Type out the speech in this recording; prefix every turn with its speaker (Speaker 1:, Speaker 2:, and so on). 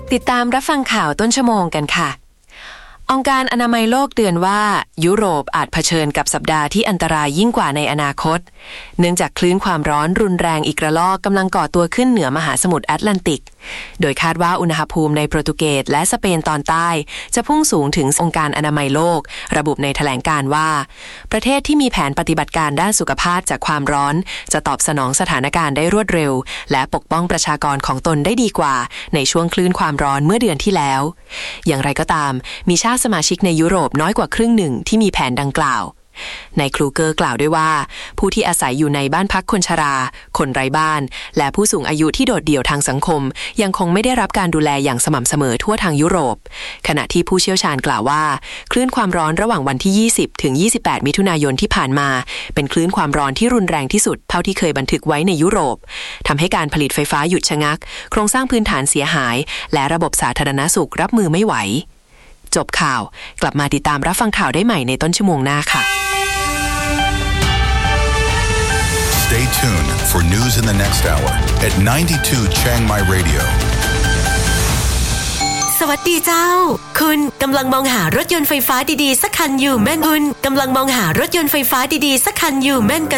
Speaker 1: ติดตามรับฟังข่าวต้นชั่วโมงกันค่ะองค์การอนามัยโลกเตือนว่ายุโรปอาจเผชิญกับสัปดาห์ที่อันตรายยิ่งกว่าในอนาคตเนื่องจากคลื่นความร้อนรุนแรงอีกระลอกกำลังก่อตัวขึ้นเหนือมหาสมุทรแอตแลนติกโดยคาดว่าอุณหภูมิในโปรตุเกสและสเปนตอนใต้จะพุ่งสูงถึงองค์การอนามัยโลกระบุในแถลงการณ์ว่าประเทศที่มีแผนปฏิบัติการด้านสุขภาพจากความร้อนจะตอบสนองสถานการณ์ได้รวดเร็วและปกป้องประชากรของตนได้ดีกว่าในช่วงคลื่นความร้อนเมื่อเดือนที่แล้วอย่างไรก็ตามมีชาติสมาชิกในยุโรปน้อยกว่าครึ่งหนึ่งที่มีแผนดังกล่าวนายคลูเกอร์กล่าวด้วยว่าผู้ที่อาศัยอยู่ในบ้านพักคนชราคนไร้บ้านและผู้สูงอายุที่โดดเดี่ยวทางสังคมยังคงไม่ได้รับการดูแลอย่างสม่ำเสมอทั่วทางยุโรปขณะที่ผู้เชี่ยวชาญกล่าวว่าคลื่นความร้อนระหว่างวันที่20ถึง28มิถุนายนที่ผ่านมาเป็นคลื่นความร้อนที่รุนแรงที่สุดเท่าที่เคยบันทึกไว้ในยุโรปทำให้การผลิตไฟฟ้าหยุดชะงักโครงสร้างพื้นฐานเสียหายและระบบสาธารณสุขรับมือไม่ไหวจบข่าวกลับมาติดตามรับฟังข่าวได้ใหม่ในต้นชั่วโมงหน้าค่ะ
Speaker 2: Stay tuned for news in the next hour at 92 Chiang Mai Radio.
Speaker 3: สวัสดีเจ้าคุณกำลังมองหารถยนต์ไฟฟ้าดีๆสักคันอยู่แม่นคุณกำลังมองหารถยนต์ไฟฟ้าดีๆสักคันอยู่แม่น